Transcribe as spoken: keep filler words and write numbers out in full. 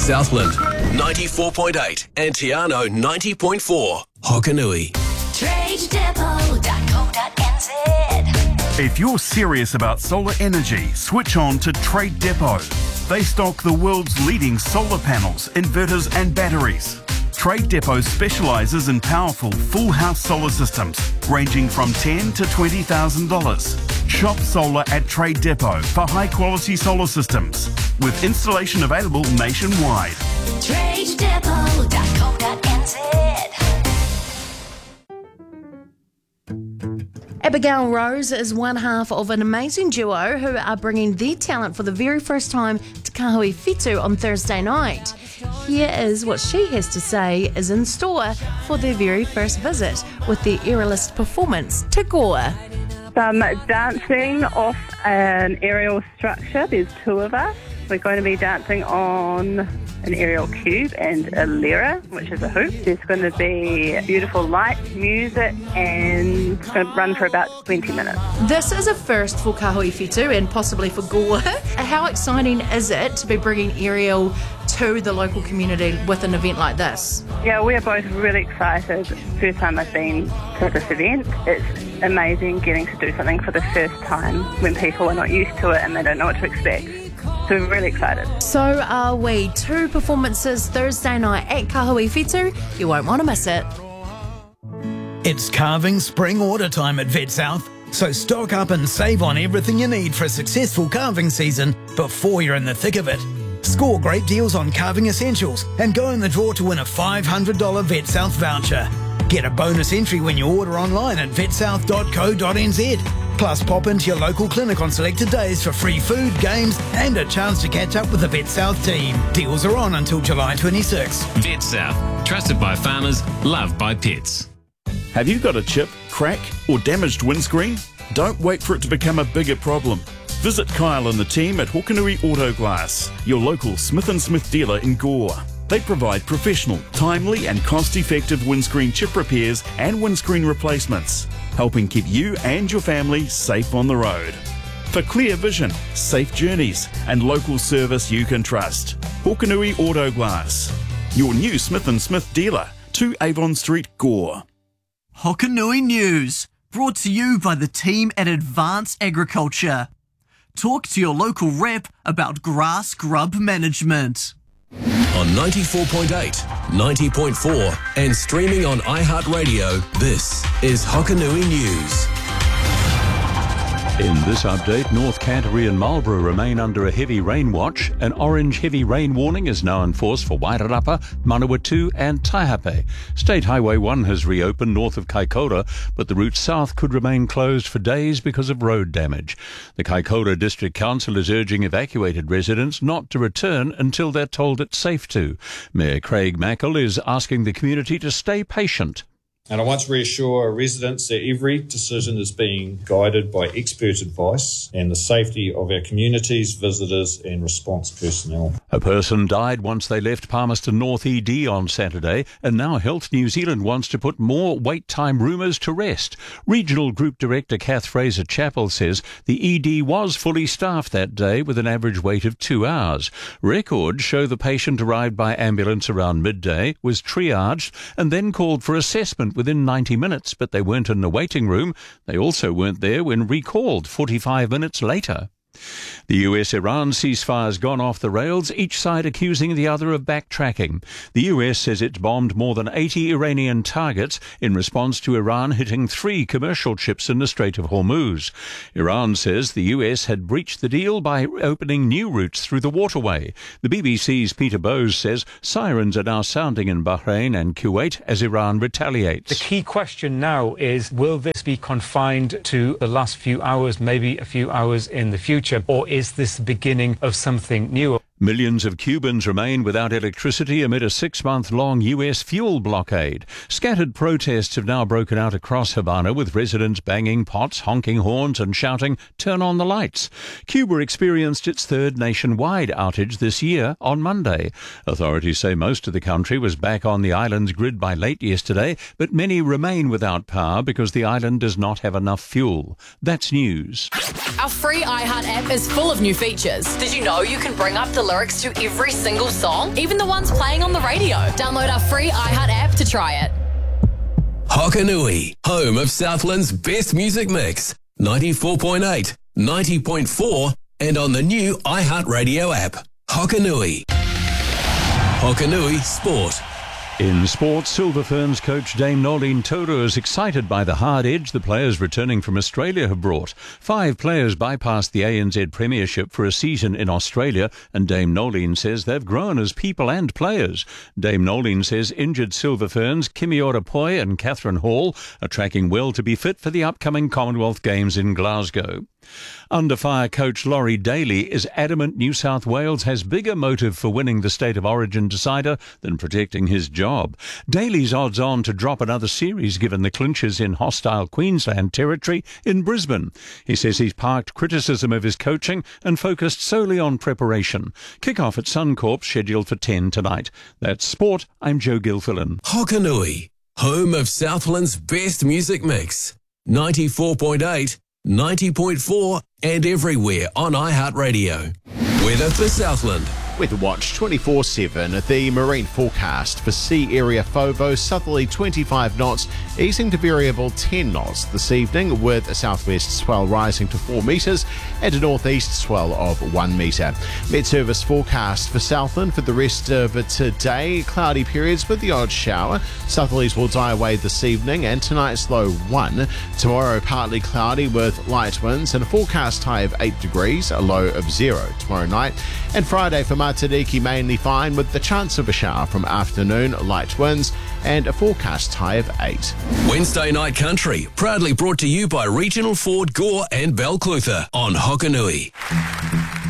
Southland ninety-four point eight and Tiano ninety point four. Hokanui. trade depot dot co dot n z. If you're serious about solar energy, switch on to Trade Depot. They stock the world's leading solar panels, inverters and batteries. Trade Depot specialises in powerful full house solar systems ranging from ten thousand dollars to twenty thousand dollars. Shop solar at Trade Depot for high quality solar systems with installation available nationwide. trade depot dot co dot n z. Abigail Rose is one half of an amazing duo who are bringing their talent for the very first time to Kahui Fitu on Thursday night. Here is what she has to say is in store for their very first visit with their aerialist performance to Goa. Some dancing off an aerial structure. There's two of us. We're going to be dancing on an aerial cube and a lira, which is a hoop. There's going to be beautiful lights, music, and it's going to run for about twenty minutes. This is a first for Kahui Fitu and possibly for Goa. How exciting is it to be bringing aerial to the local community with an event like this? Yeah, we're both really excited. First time I've been to this event. It's amazing getting to do something for the first time when people are not used to it and they don't know what to expect. So we're really excited. So are we. Two performances Thursday night at Kahui Fitu. You won't want to miss it. It's carving spring order time at Vet South, so stock up and save on everything you need for a successful carving season before you're in the thick of it. Score great deals on carving essentials and go in the draw to win a five hundred dollars Vet South voucher. Get a bonus entry when you order online at vet south dot co dot n z. Plus pop into your local clinic on selected days for free food, games and a chance to catch up with the Vet South team. Deals are on until July twenty-sixth. Vet South, trusted by farmers, loved by pets. Have you got a chip, crack or damaged windscreen? Don't wait for it to become a bigger problem. Visit Kyle and the team at Hokanui Auto Glass, your local Smith and Smith dealer in Gore. They provide professional, timely and cost-effective windscreen chip repairs and windscreen replacements, helping keep you and your family safe on the road. For clear vision, safe journeys and local service you can trust, Hokanui Auto Glass, your new Smith and Smith dealer, two Avon Street, Gore. Hokanui News, brought to you by the team at Advanced Agriculture. Talk to your local rep about grass grub management. On ninety-four point eight, ninety point four and streaming on iHeartRadio, this is Hokanui News. In this update, North Canterbury and Marlborough remain under a heavy rain watch. An orange heavy rain warning is now in force for Wairarapa, Manawatu and Taihape. State Highway one has reopened north of Kaikoura, but the route south could remain closed for days because of road damage. The Kaikoura District Council is urging evacuated residents not to return until they're told it's safe to. Mayor Craig Mackle is asking the community to stay patient. And I want to reassure residents that every decision is being guided by expert advice and the safety of our communities, visitors and response personnel. A person died once they left Palmerston North E D on Saturday, and now Health New Zealand wants to put more wait time rumours to rest. Regional Group Director Kath Fraser-Chappell says the E D was fully staffed that day with an average wait of two hours. Records show the patient arrived by ambulance around midday, was triaged and then called for assessment within ninety minutes, but they weren't in the waiting room. They also weren't there when recalled forty-five minutes later. The U S-Iran ceasefire has gone off the rails, each side accusing the other of backtracking. The U S says it's bombed more than eighty Iranian targets in response to Iran hitting three commercial ships in the Strait of Hormuz. Iran says the U S had breached the deal by opening new routes through the waterway. The B B C's Peter Bowes says sirens are now sounding in Bahrain and Kuwait as Iran retaliates. The key question now is, will this be confined to the last few hours, maybe a few hours in the future, or is this the beginning of something new? Millions of Cubans remain without electricity amid a six-month-long U S fuel blockade. Scattered protests have now broken out across Havana, with residents banging pots, honking horns and shouting, "Turn on the lights." Cuba experienced its third nationwide outage this year on Monday. Authorities say most of the country was back on the island's grid by late yesterday, but many remain without power because the island does not have enough fuel. That's news. Our free iHeart app is full of new features. Did you know you can bring up the lyrics to every single song, even the ones playing on the radio. Download our free iHeart app to try it. Hokanui, home of Southland's best music mix. ninety-four point eight, ninety point four, and on the new iHeartRadio app. Hokanui. Hokanui Sport. In sports, Silver Ferns coach Dame Nolene Toto is excited by the hard edge the players returning from Australia have brought. Five players bypassed the A N Z Premiership for a season in Australia, and Dame Nolene says they've grown as people and players. Dame Nolene says injured Silver Ferns Kimiora Poi and Catherine Hall are tracking well to be fit for the upcoming Commonwealth Games in Glasgow. Under fire coach Laurie Daly is adamant New South Wales has bigger motive for winning the State of Origin decider than protecting his job. Daly's odds on to drop another series given the clinches in hostile Queensland territory in Brisbane. He says he's parked criticism of his coaching and focused solely on preparation. Kick-off at Suncorp scheduled for ten tonight. That's sport. I'm Joe Gilfillan. Hokanui, home of Southland's best music mix. ninety-four point eight, ninety point four, and everywhere on iHeartRadio. Weather for Southland. Weather Watch twenty-four seven. The marine forecast for sea area FOVO, southerly twenty-five knots, easing to variable ten knots this evening, with a southwest swell rising to four metres and a northeast swell of one metre. Met Service forecast for Southland for the rest of today, cloudy periods with the odd shower. Southerlies will die away this evening and tonight's low one. Tomorrow partly cloudy with light winds and a forecast high of eight degrees, a low of zero tomorrow night. And Friday for Matariki mainly fine with the chance of a shower from afternoon, light winds and a forecast high of eight. Wednesday Night Country, proudly brought to you by Regional Ford Gore and Balclutha on Hokanui.